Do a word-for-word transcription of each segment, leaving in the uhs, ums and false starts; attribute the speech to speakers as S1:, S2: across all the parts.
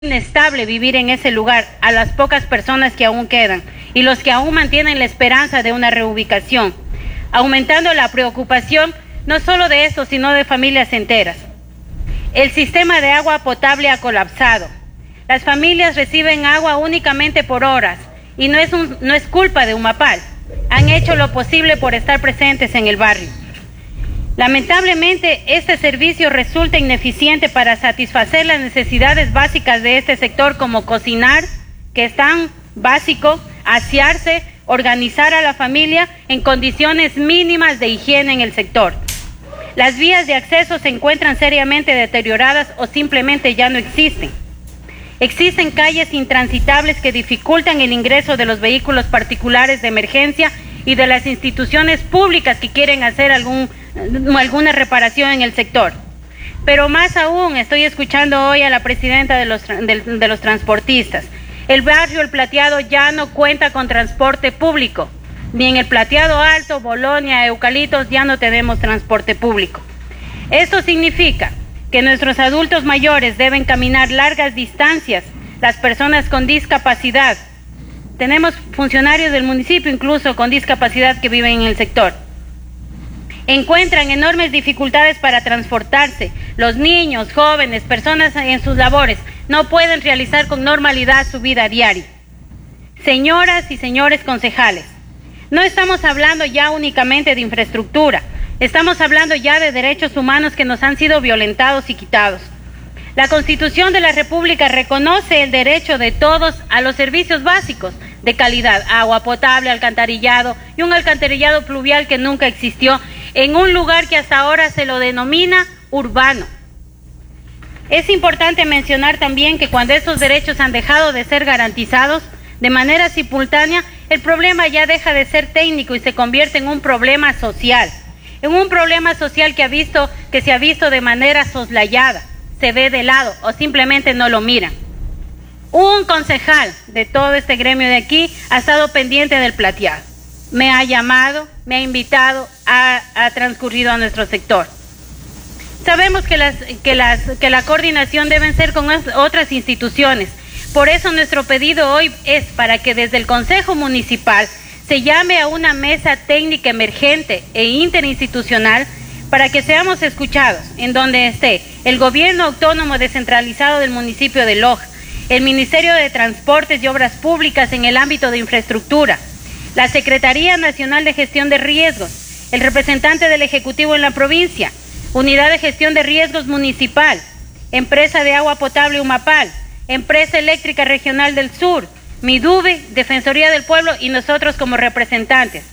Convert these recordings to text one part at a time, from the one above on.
S1: inestable vivir en ese lugar a las pocas personas que aún quedan y los que aún mantienen la esperanza de una reubicación, aumentando la preocupación no solo de estos, sino de familias enteras. El sistema de agua potable ha colapsado. Las familias reciben agua únicamente por horas y no es, un, no es culpa de Humapal. Han hecho lo posible por estar presentes en el barrio. Lamentablemente, este servicio resulta ineficiente para satisfacer las necesidades básicas de este sector, como cocinar, que es tan básico, asearse, organizar a la familia en condiciones mínimas de higiene en el sector. Las vías de acceso se encuentran seriamente deterioradas o simplemente ya no existen. Existen calles intransitables que dificultan el ingreso de los vehículos particulares de emergencia y de las instituciones públicas que quieren hacer algún, alguna reparación en el sector. Pero más aún, estoy escuchando hoy a la presidenta de los, de, de los transportistas. El barrio El Plateado ya no cuenta con transporte público. Ni en El Plateado Alto, Bolonia, Eucaliptos ya no tenemos transporte público. Esto significa que nuestros adultos mayores deben caminar largas distancias, las personas con discapacidad. Tenemos funcionarios del municipio incluso con discapacidad que viven en el sector. Encuentran enormes dificultades para transportarse. Los niños, jóvenes, personas en sus labores no pueden realizar con normalidad su vida diaria. Señoras y señores concejales, no estamos hablando ya únicamente de infraestructura, estamos hablando ya de derechos humanos que nos han sido violentados y quitados. La Constitución de la República reconoce el derecho de todos a los servicios básicos de calidad, agua potable, alcantarillado y un alcantarillado pluvial que nunca existió en un lugar que hasta ahora se lo denomina urbano. Es importante mencionar también que cuando estos derechos han dejado de ser garantizados de manera simultánea, el problema ya deja de ser técnico y se convierte en un problema social, en un problema social que ha visto, que se ha visto de manera soslayada, se ve de lado o simplemente no lo miran. Un concejal de todo este gremio de aquí ha estado pendiente del Plateado. Me ha llamado, me ha invitado, ha, ha transcurrido a nuestro sector. Sabemos que, las, que, las, que la coordinación deben ser con otras instituciones. Por eso nuestro pedido hoy es para que desde el Consejo Municipal se llame a una mesa técnica emergente e interinstitucional para que seamos escuchados en donde esté el Gobierno Autónomo Descentralizado del municipio de Loja, el Ministerio de Transportes y Obras Públicas en el ámbito de infraestructura, la Secretaría Nacional de Gestión de Riesgos, el representante del Ejecutivo en la provincia, Unidad de Gestión de Riesgos Municipal, Empresa de Agua Potable Humapal, Empresa Eléctrica Regional del Sur, MIDUBE, Defensoría del Pueblo y nosotros como representantes.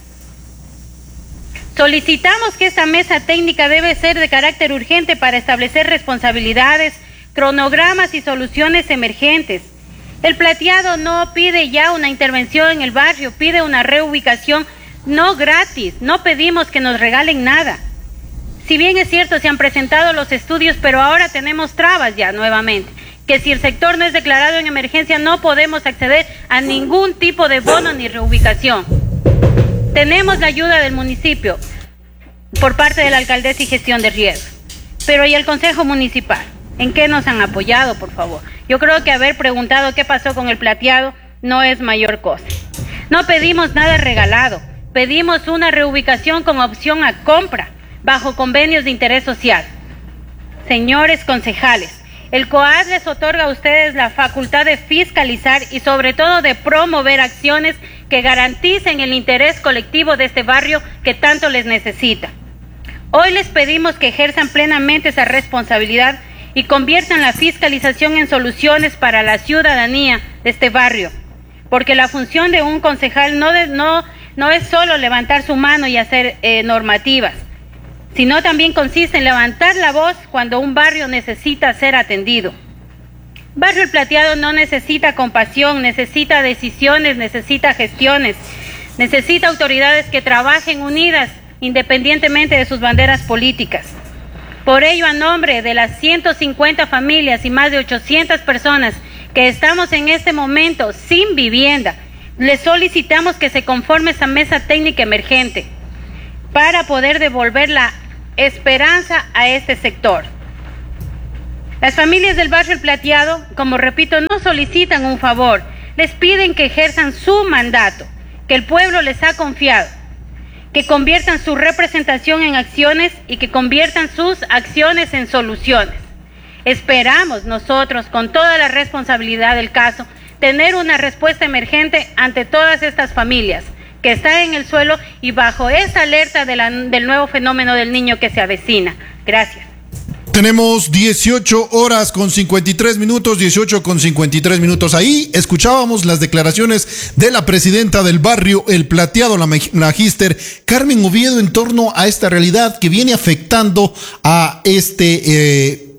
S1: Solicitamos que esta mesa técnica debe ser de carácter urgente para establecer responsabilidades, cronogramas y soluciones emergentes. El Plateado no pide ya una intervención en el barrio, pide una reubicación no gratis, no pedimos que nos regalen nada. Si bien es cierto, se han presentado los estudios, pero ahora tenemos trabas ya nuevamente, que si el sector no es declarado en emergencia no podemos acceder a ningún tipo de bono ni reubicación. Tenemos la ayuda del municipio por parte de la alcaldesa y gestión de riesgos, pero ¿y el Consejo Municipal? ¿En qué nos han apoyado, por favor? Yo creo que haber preguntado qué pasó con el Plateado no es mayor cosa. No pedimos nada regalado, pedimos una reubicación con opción a compra, bajo convenios de interés social. Señores concejales, el C O A D les otorga a ustedes la facultad de fiscalizar y sobre todo de promover acciones que garanticen el interés colectivo de este barrio que tanto les necesita. Hoy les pedimos que ejerzan plenamente esa responsabilidad y conviertan la fiscalización en soluciones para la ciudadanía de este barrio, porque la función de un concejal no, de, no, no es solo levantar su mano y hacer eh, normativas, sino también consiste en levantar la voz cuando un barrio necesita ser atendido. Barrio El Plateado no necesita compasión, necesita decisiones, necesita gestiones, necesita autoridades que trabajen unidas independientemente de sus banderas políticas. Por ello, a nombre de las ciento cincuenta familias y más de ochocientas personas que estamos en este momento sin vivienda, les solicitamos que se conforme esa mesa técnica emergente para poder devolver la esperanza a este sector. Las familias del barrio El Plateado, como repito, no solicitan un favor, les piden que ejerzan su mandato, que el pueblo les ha confiado, que conviertan su representación en acciones y que conviertan sus acciones en soluciones. Esperamos nosotros, con toda la responsabilidad del caso, tener una respuesta emergente ante todas estas familias que están en el suelo y bajo esa alerta de la, del nuevo fenómeno del niño que se avecina. Gracias.
S2: Tenemos dieciocho horas con cincuenta y tres minutos, dieciocho con cincuenta y tres minutos. Ahí escuchábamos las declaraciones de la presidenta del barrio El Plateado, la magíster Carmen Oviedo, en torno a esta realidad que viene afectando a este eh,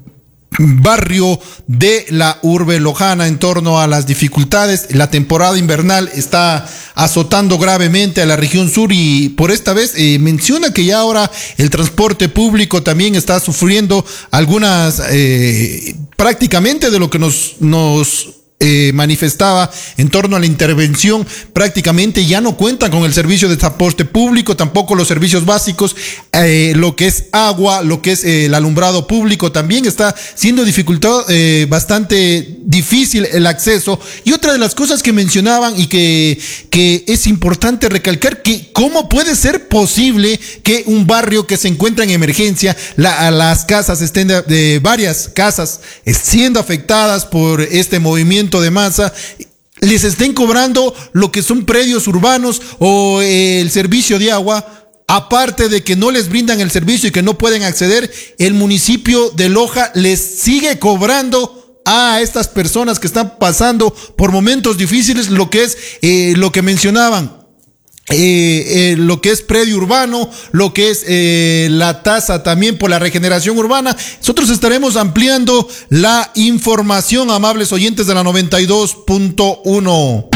S2: barrio de la urbe lojana, en torno a las dificultades. La temporada invernal está azotando gravemente a la región sur y por esta vez eh, menciona que ya ahora el transporte público también está sufriendo algunas eh, prácticamente de lo que nos nos Eh, manifestaba en torno a la intervención. Prácticamente ya no cuentan con el servicio de transporte público, tampoco los servicios básicos, eh, lo que es agua, lo que es eh, el alumbrado público, también está siendo dificultado, eh, bastante difícil el acceso. Y otra de las cosas que mencionaban y que, que es importante recalcar, que cómo puede ser posible que un barrio que se encuentra en emergencia, la, las casas estén de, de varias casas siendo afectadas por este movimiento de masa, les estén cobrando lo que son predios urbanos o eh, el servicio de agua, aparte de que no les brindan el servicio y que no pueden acceder. El municipio de Loja les sigue cobrando a estas personas que están pasando por momentos difíciles lo que es eh, lo que mencionaban. Eh, eh, lo que es predio urbano, lo que es eh, la tasa también por la regeneración urbana. Nosotros estaremos ampliando la información, amables oyentes de la noventa y dos punto uno.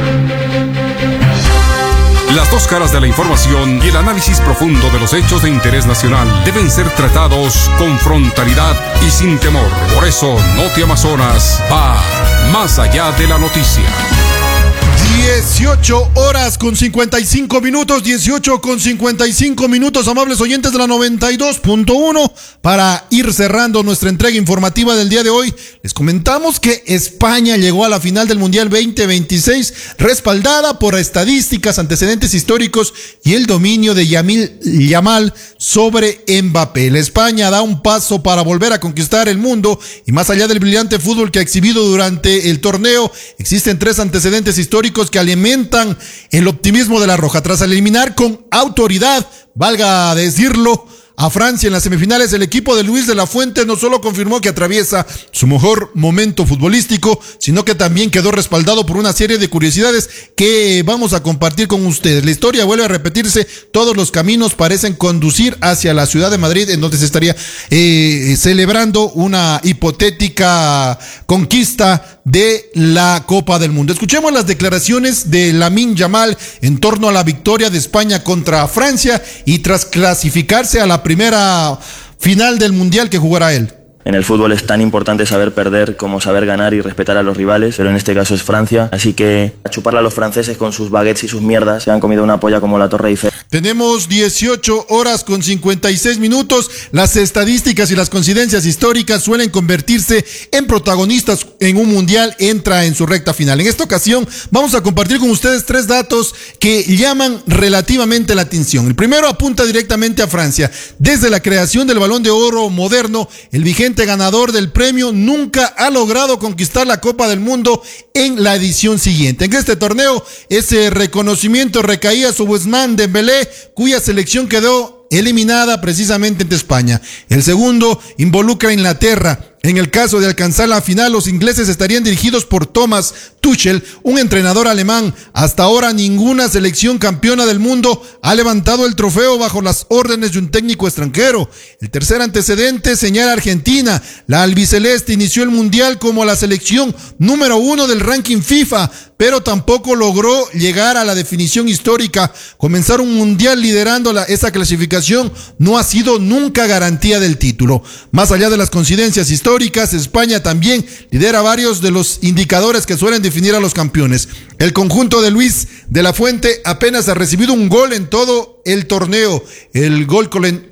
S3: Las dos caras de la información y el análisis profundo de los hechos de interés nacional deben ser tratados con frontalidad y sin temor. Por eso, Noti Amazonas va más allá de la noticia.
S2: dieciocho horas con cincuenta y cinco minutos, dieciocho con cincuenta y cinco minutos, amables oyentes de la noventa y dos punto uno. Para ir cerrando nuestra entrega informativa del día de hoy, les comentamos que España llegó a la final del Mundial veinte veintiséis, respaldada por estadísticas, antecedentes históricos y el dominio de Yamil Yamal sobre Mbappé. La España da un paso para volver a conquistar el mundo y más allá del brillante fútbol que ha exhibido durante el torneo, existen tres antecedentes históricos que alimentan el optimismo de la Roja. Tras eliminar con autoridad, valga decirlo, a Francia en las semifinales, el equipo de Luis de la Fuente no solo confirmó que atraviesa su mejor momento futbolístico, sino que también quedó respaldado por una serie de curiosidades que vamos a compartir con ustedes. La historia vuelve a repetirse, todos los caminos parecen conducir hacia la ciudad de Madrid, en donde se estaría eh, celebrando una hipotética conquista de la Copa del Mundo. Escuchemos las declaraciones de Lamine Yamal en torno a la victoria de España contra Francia y tras clasificarse a la primera final del Mundial que jugará él.
S4: En el fútbol es tan importante saber perder como saber ganar y respetar a los rivales, pero en este caso es Francia, así que a chuparle a los franceses con sus baguettes y sus mierdas, se han comido una polla como la Torre Eiffel.
S2: Tenemos dieciocho horas con cincuenta y seis minutos. Las estadísticas y las coincidencias históricas suelen convertirse en protagonistas en un mundial, entra en su recta final. En esta ocasión vamos a compartir con ustedes tres datos que llaman relativamente la atención. El primero apunta directamente a Francia. Desde la creación del Balón de Oro moderno, el vigente ganador del premio nunca ha logrado conquistar la Copa del Mundo en la edición siguiente. En este torneo, ese reconocimiento recaía sobre Ousmane Dembélé, cuya selección quedó eliminada precisamente ante España. El segundo involucra a Inglaterra. En el caso de alcanzar la final, los ingleses estarían dirigidos por Thomas Tuchel, un entrenador alemán. Hasta ahora ninguna selección campeona del mundo ha levantado el trofeo bajo las órdenes de un técnico extranjero. El tercer antecedente señala a Argentina. La albiceleste inició el mundial como la selección número uno del ranking FIFA, pero tampoco logró llegar a la definición histórica. Comenzar un mundial liderando la, esa clasificación no ha sido nunca garantía del título. Más allá de las coincidencias históricas, históricas. España también lidera varios de los indicadores que suelen definir a los campeones. El conjunto de Luis de la Fuente apenas ha recibido un gol en todo el torneo. El gol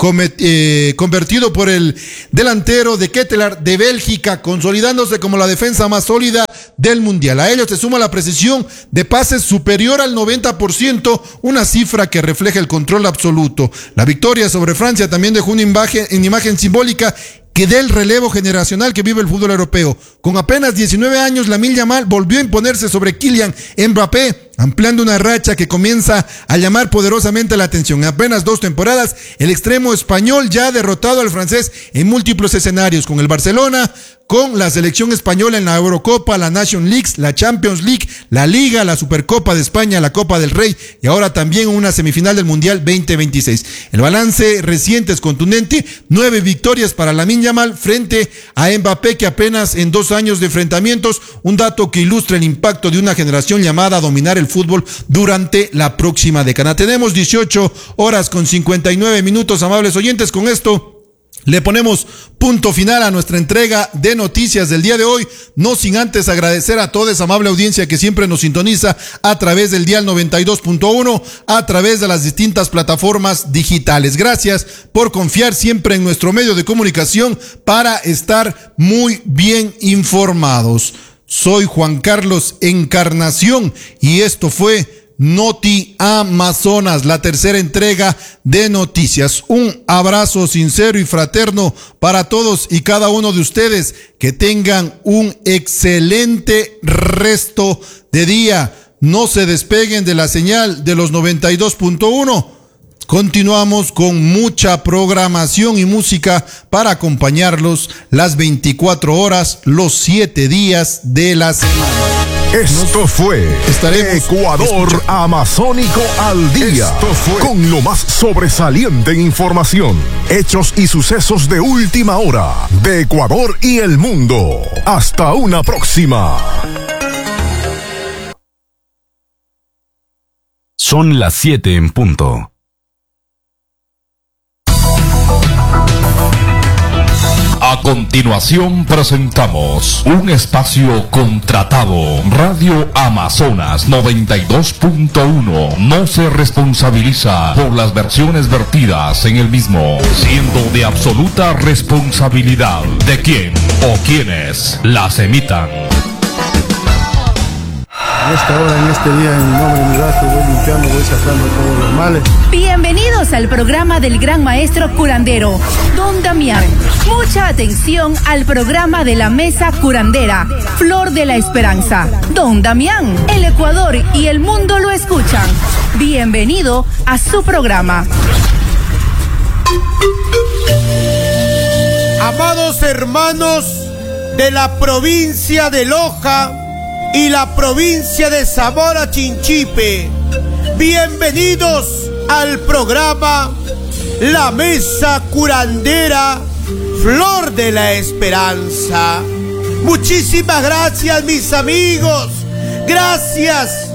S2: eh, convertido por el delantero de Ketelaar de Bélgica, consolidándose como la defensa más sólida del Mundial. A ello se suma la precisión de pases superior al noventa por ciento, una cifra que refleja el control absoluto. La victoria sobre Francia también dejó una imagen, una imagen simbólica que del relevo generacional que vive el fútbol europeo. Con apenas diecinueve años, Lamine Yamal volvió a imponerse sobre Kylian Mbappé, ampliando una racha que comienza a llamar poderosamente la atención. En apenas dos temporadas, el extremo español ya ha derrotado al francés en múltiples escenarios, con el Barcelona, con la selección española en la Eurocopa, la Nations League, la Champions League, la Liga, la Supercopa de España, la Copa del Rey y ahora también una semifinal del Mundial veinte veintiséis. El balance reciente es contundente, nueve victorias para Lamine Yamal frente a Mbappé, que apenas en dos años de enfrentamientos, un dato que ilustra el impacto de una generación llamada a dominar el fútbol durante la próxima década. Tenemos dieciocho horas con cincuenta y nueve minutos, amables oyentes. Con esto le ponemos punto final a nuestra entrega de noticias del día de hoy, no sin antes agradecer a toda esa amable audiencia que siempre nos sintoniza a través del dial noventa y dos punto uno, a través de las distintas plataformas digitales. Gracias por confiar siempre en nuestro medio de comunicación para estar muy bien informados. Soy Juan Carlos Encarnación y esto fue Noti Amazonas, la tercera entrega de noticias. Un abrazo sincero y fraterno para todos y cada uno de ustedes. Que tengan un excelente resto de día. No se despeguen de la señal de los noventa y dos punto uno. Continuamos con mucha programación y música para acompañarlos las veinticuatro horas, los siete días de la semana.
S5: Esto fue Ecuador escuchando. Amazónico al día. Esto fue con lo más sobresaliente en información, hechos y sucesos de última hora de Ecuador y el mundo. Hasta una próxima.
S6: Son las siete en punto.
S7: A continuación presentamos un espacio contratado. Radio Amazonas noventa y dos punto uno no se responsabiliza por las versiones vertidas en el mismo, siendo de absoluta responsabilidad de quien o quienes las emitan.
S8: En esta hora, en este día, en mi nombre y mi gasto, voy limpiando, voy sacando todos los males.
S9: Bienvenidos al programa del gran maestro curandero, Don Damián. Mucha atención al programa de la mesa curandera, Flor de la Esperanza. Don Damián, el Ecuador y el mundo lo escuchan. Bienvenido a su programa.
S10: Amados hermanos de la provincia de Loja y la provincia de Zamora Chinchipe, bienvenidos al programa La Mesa Curandera, Flor de la Esperanza. Muchísimas gracias, mis amigos. Gracias